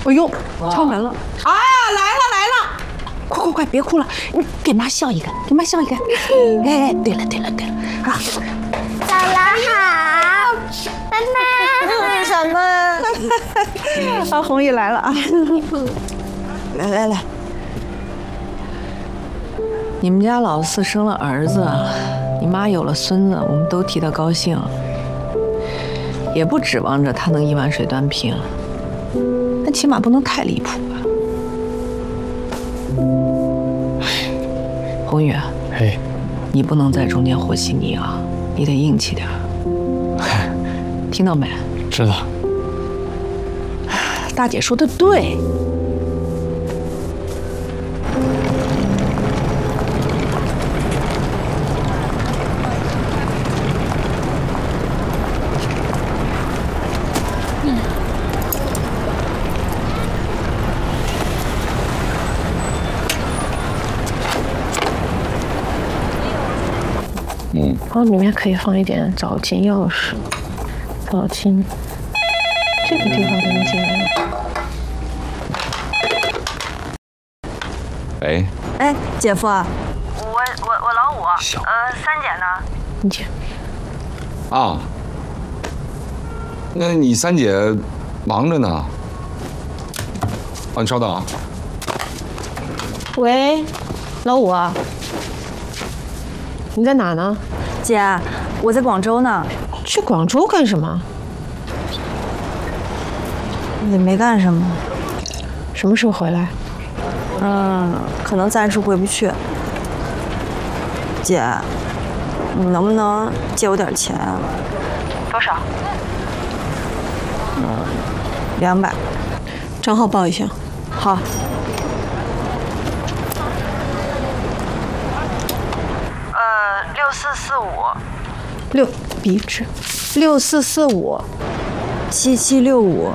哎呦，敲门了！哎呀，来了！快，别哭了，你给妈笑一个，给妈笑一个。哎，对了啊！ 姥姥好，妈妈。什么？ 啊，红姨来了啊！来，你们家老四生了儿子，你妈有了孙子，我们都替他高兴，也不指望着他能一碗水端平，但起码不能太离谱吧。红宇， 嘿， 你不能在中间和稀泥啊，你得硬气点，听到没？ 知道。 大姐说的对。 然后里面可以放一点找金钥匙，找金，这个地方能进来。 喂， 哎，姐夫啊， 我老五，三姐呢？ 你姐啊，那你三姐忙着呢。啊，你稍等啊。 喂，老五啊，你在哪呢？ 姐，我在广州呢。 去广州干什么？ 也没干什么。 什么时候回来？ 可能暂时回不去。姐，你能不能借我点钱啊？ 多少 ？200。 账号报一下。 好。 6445。 笔直，6445， 7765。